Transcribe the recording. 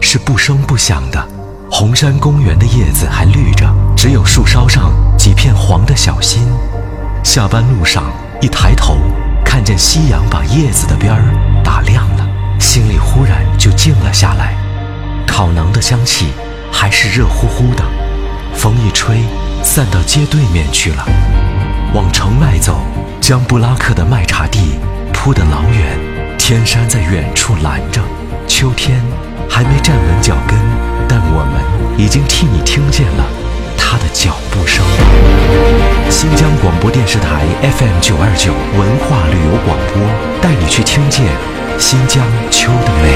是不声不响的，红山公园的叶子还绿着，只有树梢上几片黄的小心。下班路上一抬头，看见夕阳把叶子的边儿打亮了，心里忽然就静了下来。烤馕的香气还是热乎乎的，风一吹，散到街对面去了。往城外走，江布拉克的麦茶地铺得老远，天山在远处拦着。秋天还没站稳脚跟，但我们已经替你听见了他的脚步声。新疆广播电视台 FM929文化旅游广播，带你去听见新疆秋的美。